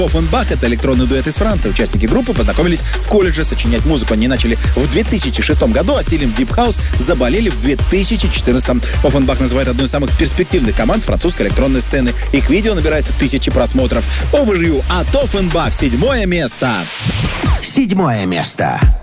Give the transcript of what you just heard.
Оффенбах — это электронный дуэт из Франции. Участники группы познакомились в колледже, сочинять музыку они начали в 2006 году, а стилем Deep House заболели в 2014. Оффенбах называет одной из самых перспективных команд французской электронной сцены. Их видео набирает тысячи просмотров. Overview от Оффенбах. 7 место. 7 место.